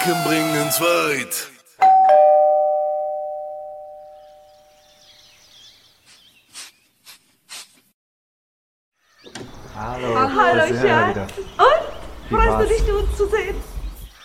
Dicken bringen's weit. Hallo. Hallo, da sind wir Schatz. wieder. Und? Wie Freust war's? du dich, uns zu sehen?